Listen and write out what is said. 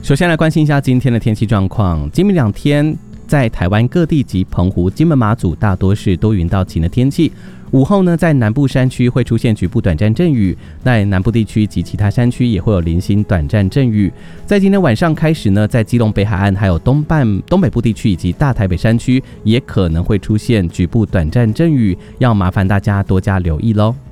首先来关心一下今天的天气状况。今明2天在台湾各地及澎湖、金门、马祖大多是多云到晴的天气。午后呢，在南部山区会出现局部短暂阵雨，在南部地区及其他山区也会有零星短暂阵雨。在今天晚上开始呢，在基隆北海岸、还有东北部地区以及大台北山区，也可能会出现局部短暂阵雨，要麻烦大家多加留意咯。